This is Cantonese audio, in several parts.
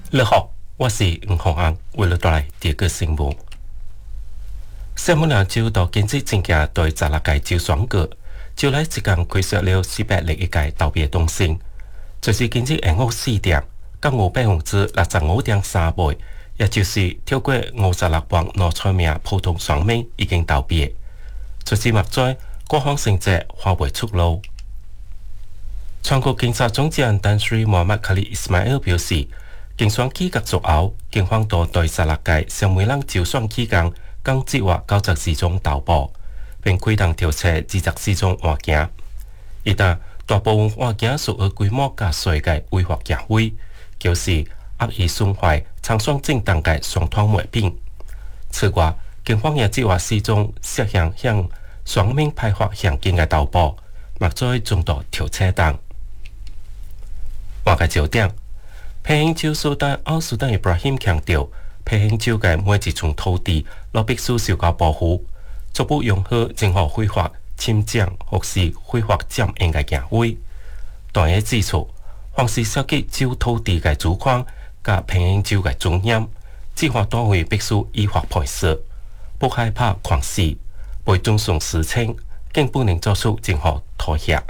你好，我是吴宏安，为了带来第二个新闻。新闻两周到经济增加对十六届招选举，就来一共亏损了401届投票动性，就是经济延误4点，降565.38%，也就是超过56万5,000名普通选民已经投票。就是目前各项成绩还未出炉。全国警察总长丹斯里穆罕默卡里伊斯迈尔表示，竞选期结束后，警方都对16届上每人招选期间共计划94宗投报，并开动调查24宗案件。一旦大部分案件属于规模较小的违法行为，就是恶意损坏参选政党的宣传物品。此外，警方也计划4宗涉嫌向选民派发现金的投报，目前正在调查中。换个焦点，佩恩州苏丹奥苏丹伊布拉欣强调，佩恩州的每一寸土地都必须受到保护，绝不容许任何非法侵占或是非法占用的行为。但也指出，凡是涉及州土地的主权甲佩恩州的尊严，执法单位必须依法判决，不害怕狂死，不遵从实情，更不能做出任何妥协。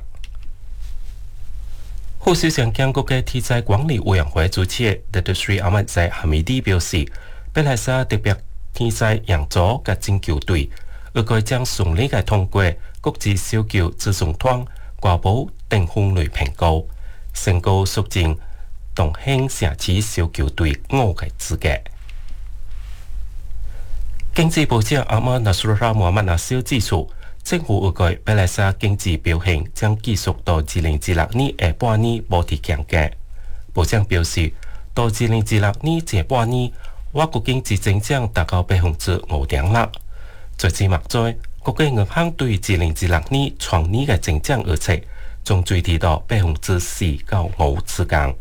副首相兼国嘅天灾管理委员会主席特特斯里阿曼在哈米蒂表示，马来西亚特别天灾援助嘅拯救队，预计将顺利嘅通过国际搜救自从团挂保等风雷评估，成功促进同乡城市搜救队伍嘅资格。经济部长阿曼纳苏拉穆罕默纳少指出，政府预计马来西亚经济表现将继续到2016年下半年保持强劲。部长表示，到2016年下半年，我国经济增长达到5.6%。截至目前，国家银行对2016年全年的增长预测将最低到4%到5%之间。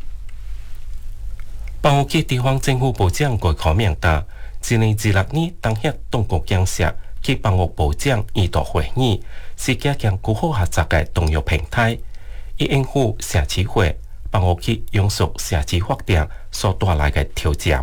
办务局地方政府部长郭考明达，2016年当日当局建设去办务部长二度会议，是加强古好合作的重要平台，以应付城市会、办务局用属城市发展所带来的挑战。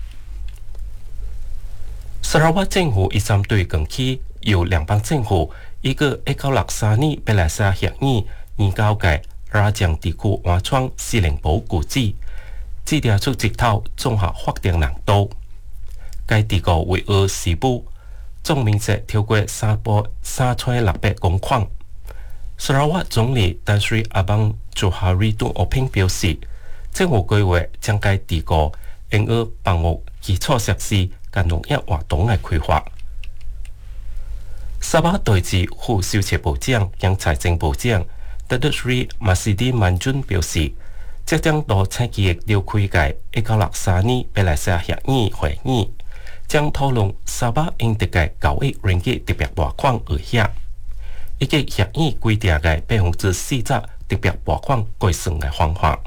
沙拉越政府已针对近期由联邦政府一个1963年马来西亚协议研究的拉江地区安全司令部估计，制定出一套综合法定难度。该地区位于西部，总面积超过3,600公顷。沙拉越总理丹斯里阿邦祖哈里杜奥平表示，政府规划将该地区用于房屋、基础设施及农业活动的开发。沙巴代志副首席部长兼财政部长特特斯里马西迪曼俊表示，即将到星期日召开的1963年马来西亚协议会议，将讨论沙巴应得的9亿ringgit特别拨款额额，以及协议规定的40%特别拨款计算的方法。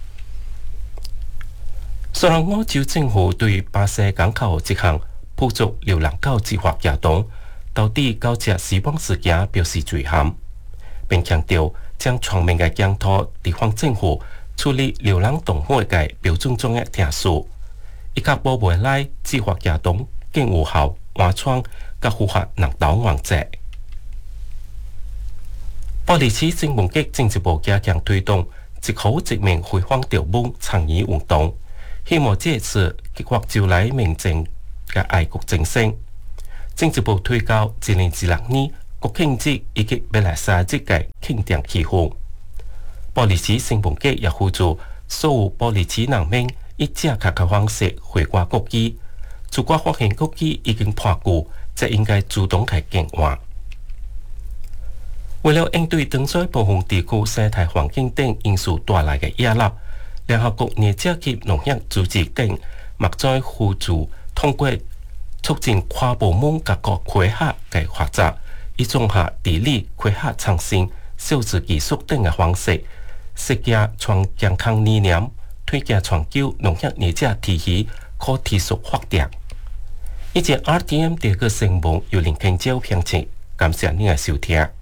虽然澳洲政府对巴西港口这项捕捉流浪狗执法行动导致狗只死亡事件表示遗憾，并强调将全面的检讨地方政府处理流浪动物的标准中的定数，以确保未来执法行动更有效、安全及符合人道原则。玻璃市政府局政治部加强推动一口一名回访条文倡议运动，希望借此激发州内民众的爱国精神。政治部推高2016年国庆节以及马来西亚节的庆典气氛。玻璃市政府局也呼吁所有玻璃市人民以正确的方式回挂国旗。如果发现国旗已经破旧，则应该主动去更换。为了应对当水部分地区生态环境等因素带来的压力，联合国热者及农业组织等目前呼吁通过促进跨部门及各规划的合作，以综合地理、规划创新、数字技术等的方式，设计全健康理念，推进全球农业热者体系可持续发展。以及 RTM 第二个新闻由林庆洲编辑，感谢您的收听。